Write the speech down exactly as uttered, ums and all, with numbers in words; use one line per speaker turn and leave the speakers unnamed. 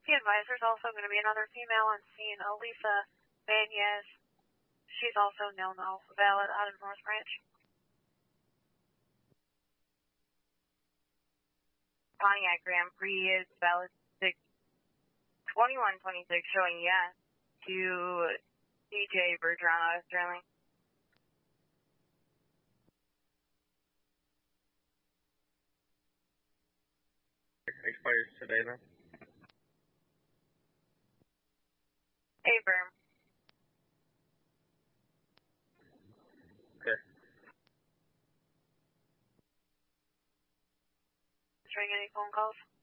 Be advised, there's also going to be another female on scene, Elisa Banez. She's also no-no, valid out of North Branch.
Pontiac Grand Prix is valid six twenty-one twenty-six, showing yes to D J Bergeron out of Sterling.
Expires today then?
Affirm.
Okay.
Answering any phone calls?